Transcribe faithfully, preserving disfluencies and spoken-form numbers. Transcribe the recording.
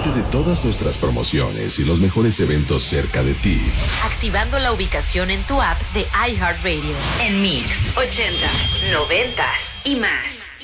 Entérate de todas nuestras promociones y los mejores eventos cerca de ti. Activando la ubicación en tu app de iHeartRadio. En Mix, ochentas, noventas y más.